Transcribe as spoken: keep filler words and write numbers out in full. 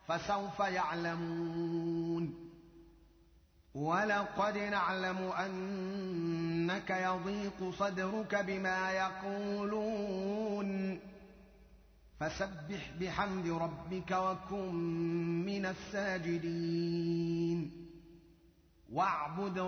فسوف يعلمون ولقد نعلم أنك يضيق صدرك بما يقولون فسبح بحمد ربك وكن من الساجدين واعبد